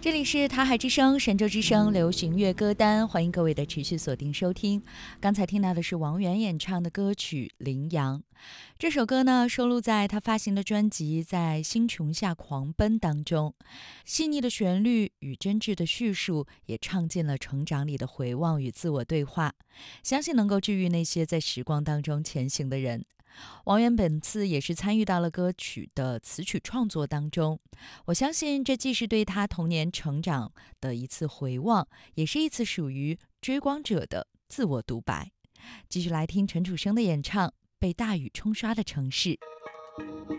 这里是台海之声、神州之声流行乐歌单，欢迎各位的持续锁定收听。刚才听到的是王源演唱的歌曲《羚羊》，这首歌呢收录在他发行的专辑《在星穹下狂奔》当中。细腻的旋律与真挚的叙述，也唱进了成长里的回望与自我对话，相信能够治愈那些在时光当中前行的人。王源本次也是参与到了歌曲的词曲创作当中，我相信这既是对他童年成长的一次回望，也是一次属于追光者的自我独白。继续来听陈楚生的演唱《被大雨冲刷的城市》。